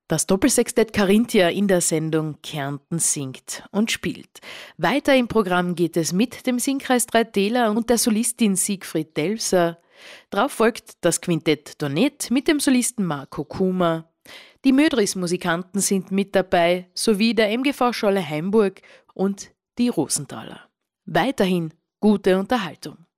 Das Doppelsextett Carinthia in der Sendung Kärnten singt und spielt. Weiter im Programm geht es mit dem Singkreis Drei-Täler und der Solistin Siegfried Delfser. Darauf folgt das Quintett Donett mit dem Solisten Marco Kuma. Die Mödris-Musikanten sind mit dabei, sowie der MGV Scholle Heimburg und die Rosenthaler. Weiterhin gute Unterhaltung.